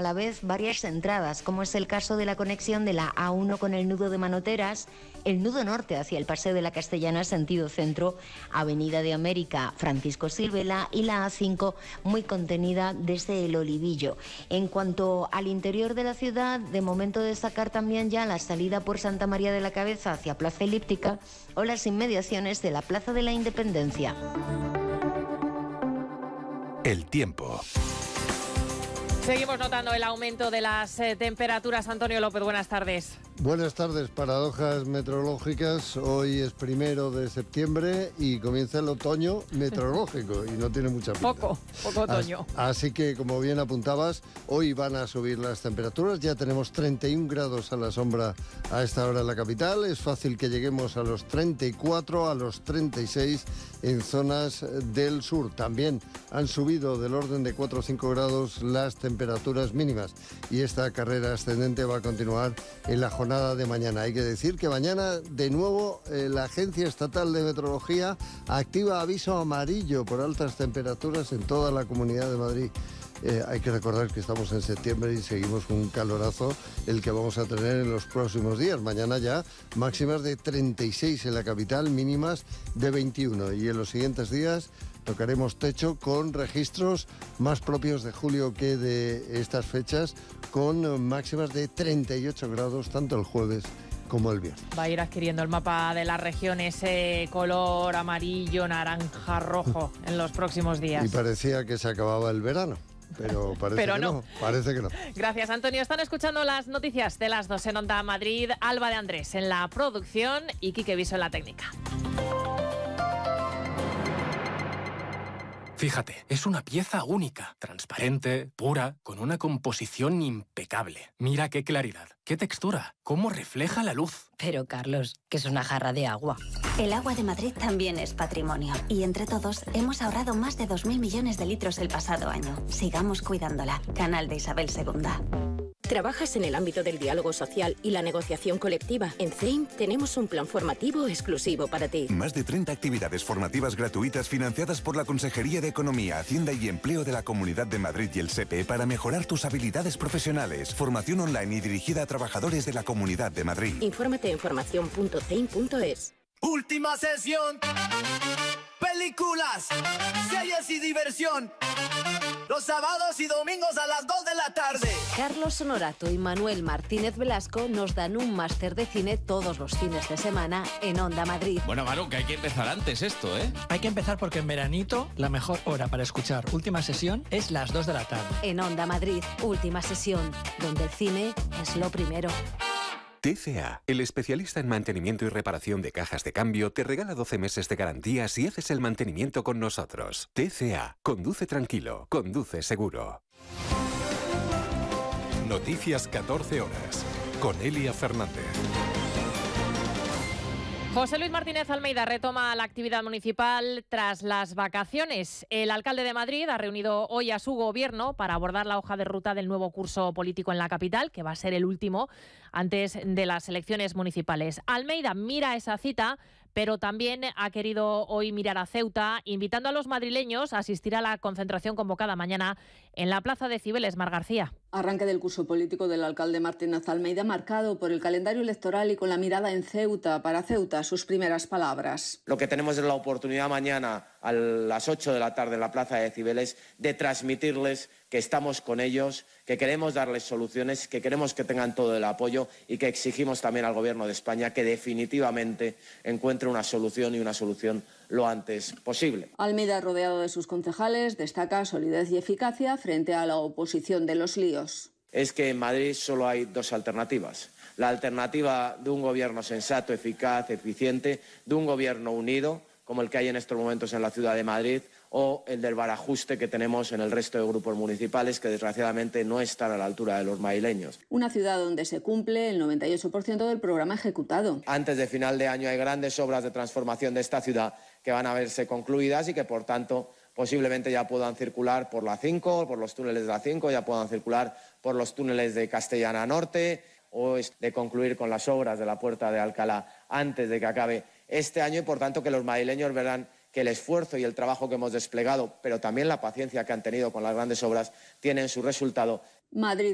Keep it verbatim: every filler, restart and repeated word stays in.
la vez varias entradas, como es el caso de la conexión de la A uno con el nudo de Manoteras, el nudo norte hacia el Paseo de la Castellana sentido centro, Avenida de América Francisco Silvela y la A cinco muy contenida desde el Olivillo. En cuanto al interior de la ciudad, de momento destacar también ya la salida por Santa María de la Cabeza hacia Plaza Elíptica o las inmediaciones de la Plaza de la Independencia. El tiempo. Seguimos notando el aumento de las eh, temperaturas. Antonio López, buenas tardes. Buenas tardes. Paradojas meteorológicas. Hoy es primero de septiembre y comienza el otoño meteorológico y no tiene mucha pinta. Poco, poco otoño. Así, así que, como bien apuntabas, hoy van a subir las temperaturas. Ya tenemos treinta y un grados a la sombra a esta hora en la capital. Es fácil que lleguemos a los treinta y cuatro, a los treinta y seis en zonas del sur. También han subido del orden de cuatro o cinco grados las temperaturas mínimas y esta carrera ascendente va a continuar en la jornada de mañana. Hay que decir que mañana, de nuevo, eh, la Agencia Estatal de Meteorología activa aviso amarillo por altas temperaturas en toda la Comunidad de Madrid. Eh, hay que recordar que estamos en septiembre y seguimos con un calorazo el que vamos a tener en los próximos días. Mañana ya máximas de treinta y seis en la capital, mínimas de veintiuno. Y en los siguientes días tocaremos techo con registros más propios de julio que de estas fechas, con máximas de treinta y ocho grados tanto el jueves como el viernes. Va a ir adquiriendo el mapa de la región ese color amarillo, naranja, rojo en los próximos días. Y parecía que se acababa el verano. Pero parece Pero que no. no, parece que no. Gracias, Antonio. Están escuchando las noticias de las dos en Onda Madrid. Alba de Andrés en la producción y Quique Viso en la técnica. Fíjate, es una pieza única, transparente, pura, con una composición impecable. Mira qué claridad, qué textura, cómo refleja la luz. Pero, Carlos, que es una jarra de agua. El agua de Madrid también es patrimonio. Y entre todos hemos ahorrado más de dos mil millones de litros el pasado año. Sigamos cuidándola. Canal de Isabel segunda. ¿Trabajas en el ámbito del diálogo social y la negociación colectiva? En C E I M tenemos un plan formativo exclusivo para ti. Más de treinta actividades formativas gratuitas financiadas por la Consejería de Economía, Hacienda y Empleo de la Comunidad de Madrid y el S E P E para mejorar tus habilidades profesionales. Formación online y dirigida a trabajadores de la Comunidad de Madrid. Infórmate en formación punto ceim punto es. Última sesión. Películas, series y diversión. Los sábados y domingos a las dos de la tarde. Carlos Honorato y Manuel Martínez Velasco nos dan un máster de cine todos los fines de semana en Onda Madrid. Bueno, Manu, que hay que empezar antes esto, ¿eh? Hay que empezar porque en veranito la mejor hora para escuchar Última Sesión es las dos de la tarde. En Onda Madrid, Última Sesión, donde el cine es lo primero. T C A, el especialista en mantenimiento y reparación de cajas de cambio, te regala doce meses de garantía si haces el mantenimiento con nosotros. T C A, conduce tranquilo, conduce seguro. Noticias catorce horas, con Elia Fernández. José Luis Martínez Almeida retoma la actividad municipal tras las vacaciones. El alcalde de Madrid ha reunido hoy a su gobierno para abordar la hoja de ruta del nuevo curso político en la capital, que va a ser el último antes de las elecciones municipales. Almeida mira esa cita, pero también ha querido hoy mirar a Ceuta, invitando a los madrileños a asistir a la concentración convocada mañana en la Plaza de Cibeles. Mar García. Arranque del curso político del alcalde Martínez Almeida marcado por el calendario electoral y con la mirada en Ceuta. Para Ceuta, sus primeras palabras. Lo que tenemos es la oportunidad mañana a las ocho de la tarde en la Plaza de Cibeles de transmitirles que estamos con ellos, que queremos darles soluciones, que queremos que tengan todo el apoyo y que exigimos también al Gobierno de España que definitivamente encuentre una solución y una solución lo antes posible. Almeida, rodeado de sus concejales, destaca solidez y eficacia frente a la oposición de los líos. Es que en Madrid solo hay dos alternativas. La alternativa de un gobierno sensato, eficaz, eficiente, de un gobierno unido, como el que hay en estos momentos en la ciudad de Madrid, o el del barajuste que tenemos en el resto de grupos municipales que desgraciadamente no están a la altura de los madrileños. Una ciudad donde se cumple el noventa y ocho por ciento del programa ejecutado. Antes de final de año hay grandes obras de transformación de esta ciudad que van a verse concluidas y que por tanto posiblemente ya puedan circular por la cinco, por los túneles de la cinco, ya puedan circular por los túneles de Castellana Norte, o de concluir con las obras de la Puerta de Alcalá antes de que acabe este año y por tanto que los madrileños verán que el esfuerzo y el trabajo que hemos desplegado, pero también la paciencia que han tenido con las grandes obras, tienen su resultado. Madrid